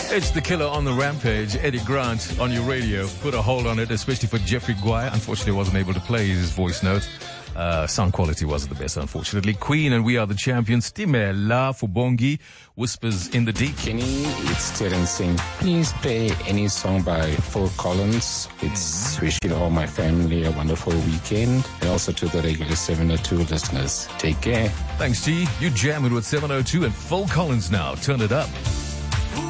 It's the killer on the rampage, Eddie Grant on your radio. Put a hold on it, especially for Jeffrey Gwyer. Unfortunately, wasn't able to play his voice note. Sound quality wasn't the best, unfortunately. Queen and We Are the Champions. Timela for Bongi. Whispers in the Deep. Kenny, it's Terence Singh. Please play any song by Phil Collins. It's wishing all my family a wonderful weekend. And also to the regular 702 listeners. Take care. Thanks, G. You jamming with 702 and Phil Collins now. Turn it up.